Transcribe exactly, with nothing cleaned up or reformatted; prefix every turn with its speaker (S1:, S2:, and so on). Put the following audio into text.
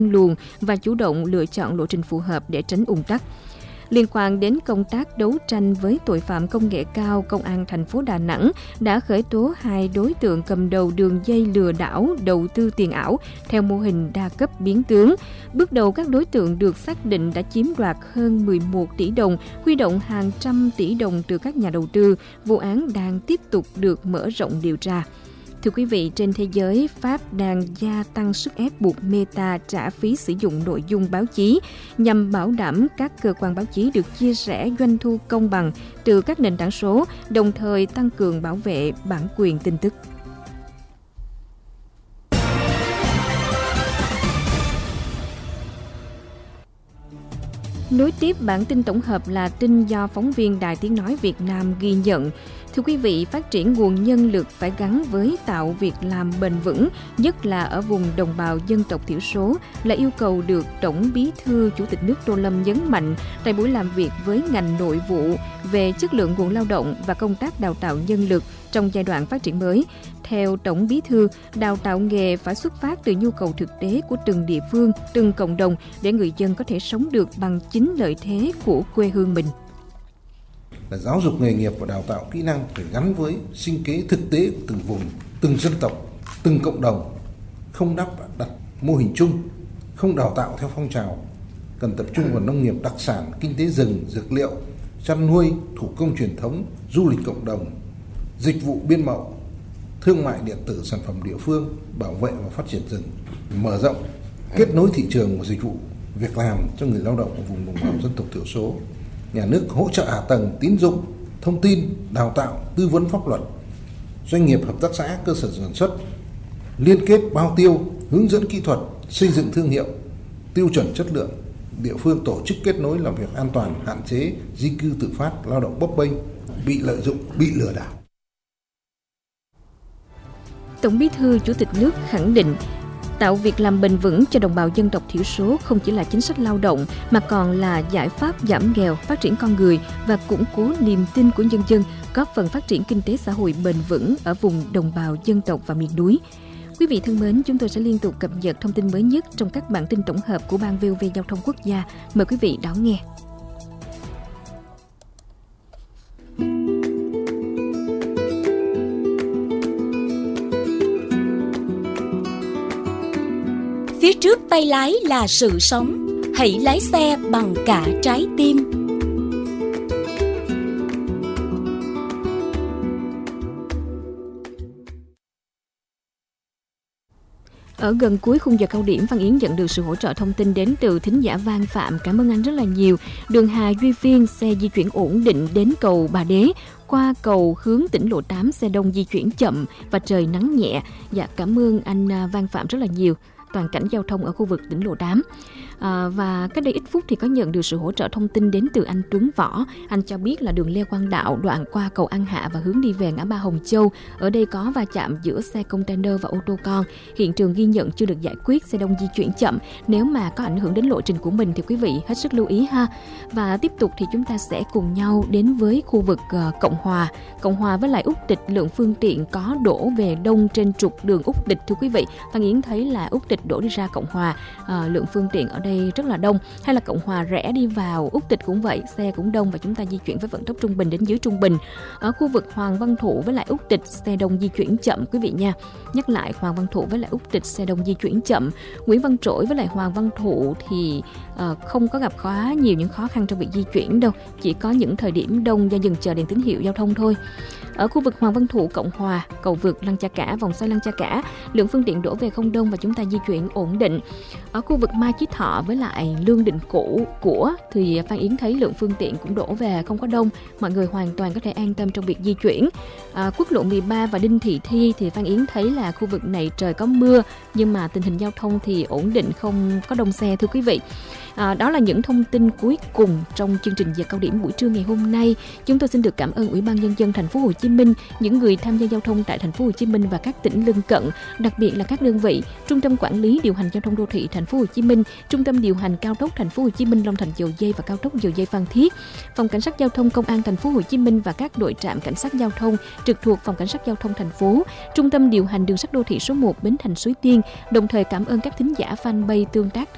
S1: luồng và chủ động lựa chọn lộ trình phù hợp để tránh ùn tắc. Liên quan đến công tác đấu tranh với tội phạm công nghệ cao, Công an thành phố Đà Nẵng đã khởi tố hai đối tượng cầm đầu đường dây lừa đảo đầu tư tiền ảo theo mô hình đa cấp biến tướng. Bước đầu các đối tượng được xác định đã chiếm đoạt hơn mười một tỷ đồng, huy động hàng trăm tỷ đồng từ các nhà đầu tư. Vụ án đang tiếp tục được mở rộng điều tra. Thưa quý vị, trên thế giới, Pháp đang gia tăng sức ép buộc Meta trả phí sử dụng nội dung báo chí nhằm bảo đảm các cơ quan báo chí được chia sẻ doanh thu công bằng từ các nền tảng số, đồng thời tăng cường bảo vệ bản quyền tin tức. Nối tiếp bản tin tổng hợp là tin do phóng viên Đài Tiếng Nói Việt Nam ghi nhận. Thưa quý vị, phát triển nguồn nhân lực phải gắn với tạo việc làm bền vững, nhất là ở vùng đồng bào dân tộc thiểu số, là yêu cầu được Tổng Bí thư Chủ tịch nước Tô Lâm nhấn mạnh tại buổi làm việc với ngành nội vụ về chất lượng nguồn lao động và công tác đào tạo nhân lực trong giai đoạn phát triển mới. Theo Tổng Bí thư, đào tạo nghề phải xuất phát từ nhu cầu thực tế của từng địa phương, từng cộng đồng để người dân có thể sống được bằng chính lợi thế của quê hương mình.
S2: Là giáo dục nghề nghiệp và đào tạo kỹ năng phải gắn với sinh kế thực tế của từng vùng, từng dân tộc, từng cộng đồng, không đắp đặt mô hình chung, không đào tạo theo phong trào, cần tập trung vào nông nghiệp đặc sản, kinh tế rừng, dược liệu, chăn nuôi, thủ công truyền thống, du lịch cộng đồng, dịch vụ biên mậu, thương mại điện tử, sản phẩm địa phương, bảo vệ và phát triển rừng, mở rộng, kết nối thị trường của dịch vụ, việc làm cho người lao động ở vùng đồng bào dân tộc thiểu số. Nhà nước hỗ trợ hạ tầng, tín dụng, thông tin, đào tạo, tư vấn pháp luật, doanh nghiệp, hợp tác xã, cơ sở sản xuất, liên kết bao tiêu, hướng dẫn kỹ thuật, xây dựng thương hiệu, tiêu chuẩn chất lượng, địa phương tổ chức kết nối làm việc an toàn, hạn chế di cư tự phát, lao động bấp bênh, bị lợi dụng, bị lừa đảo.
S1: Tổng Bí thư Chủ tịch nước khẳng định tạo việc làm bền vững cho đồng bào dân tộc thiểu số không chỉ là chính sách lao động mà còn là giải pháp giảm nghèo, phát triển con người và củng cố niềm tin của nhân dân, góp phần phát triển kinh tế xã hội bền vững ở vùng đồng bào dân tộc và miền núi. Quý vị thân mến, chúng tôi sẽ liên tục cập nhật thông tin mới nhất trong các bản tin tổng hợp của Ban vê o vê Giao thông Quốc gia. Mời quý vị đón nghe.
S3: Phía trước tay lái là sự sống, hãy lái xe bằng cả trái tim.
S1: Ở gần cuối khung giờ cao điểm, Văn Yến nhận được sự hỗ trợ thông tin đến từ thính giả Văn Phạm. Cảm ơn anh rất là nhiều. Đường Hà Duy Phiên, xe di chuyển ổn định đến cầu Bà Đế. Qua cầu hướng tỉnh lộ tám, xe đông di chuyển chậm và trời nắng nhẹ. Dạ, cảm ơn anh Văn Phạm rất là nhiều. Toàn cảnh giao thông ở khu vực tỉnh lộ tám. À, và cách đây ít phút thì có nhận được sự hỗ trợ thông tin đến từ anh Tuấn Võ. Anh cho biết là đường Lê Quang Đạo đoạn qua cầu An Hạ và hướng đi về ngã ba Hồng Châu. Ở đây có va chạm giữa xe container và ô tô con. Hiện trường ghi nhận chưa được giải quyết, xe đông di chuyển chậm. Nếu mà có ảnh hưởng đến lộ trình của mình thì quý vị hết sức lưu ý ha. Và tiếp tục thì chúng ta sẽ cùng nhau đến với khu vực uh, Cộng Hòa. Cộng Hòa với lại Úc Tịch, lượng phương tiện có đổ về đông trên trục đường Úc Tịch. Thưa quý vị, Văn Yến thấy là Úc Tịch đổ đi ra Cộng Hòa, uh, lượng phương tiện ở đây rất là đông, hay là Cộng Hòa rẽ đi vào Úc Tịch cũng vậy, xe cũng đông và chúng ta di chuyển với vận tốc trung bình đến dưới trung bình. Ở khu vực Hoàng Văn Thụ với lại Úc Tịch, xe đông di chuyển chậm quý vị nha. Nhắc lại, Hoàng Văn Thụ với lại Úc Tịch xe đông di chuyển chậm. Nguyễn Văn Trỗi với lại Hoàng Văn Thụ thì uh, không có gặp quá nhiều những khó khăn trong việc di chuyển đâu, chỉ có những thời điểm đông do dừng chờ đèn tín hiệu giao thông thôi. Ở khu vực Hoàng Văn Thụ, Cộng Hòa, cầu vượt Lăng Cha Cả, vòng xoay Lăng Cha Cả, lượng phương tiện đổ về không đông và chúng ta di chuyển ổn định. Ở khu vực Mai Chí Thọ với lại Lương Định Cũ của thì Phan Yến thấy lượng phương tiện cũng đổ về không có đông, mọi người hoàn toàn có thể an tâm trong việc di chuyển. À, quốc lộ mười ba và Đinh Thị Thi thì Phan Yến thấy là khu vực này trời có mưa nhưng mà tình hình giao thông thì ổn định, không có đông xe thưa quý vị. À, đó là những thông tin cuối cùng trong chương trình giờ cao điểm buổi trưa ngày hôm nay. Chúng tôi xin được cảm ơn Ủy ban Nhân dân Thành phố Hồ Chí Minh, những người tham gia giao thông tại Thành phố Hồ Chí Minh và các tỉnh lân cận, đặc biệt là các đơn vị Trung tâm Quản lý điều hành giao thông đô thị Thành phố Hồ Chí Minh, Trung tâm điều hành cao tốc Thành phố Hồ Chí Minh Long Thành Dầu Dây và cao tốc Dầu Dây Phan Thiết, Phòng Cảnh sát Giao thông Công an Thành phố Hồ Chí Minh và các đội trạm cảnh sát giao thông trực thuộc Phòng Cảnh sát Giao thông thành phố, Trung tâm điều hành đường sắt đô thị số một Bến Thành Suối Tiên. Đồng thời cảm ơn các thính giả fanpage tương tác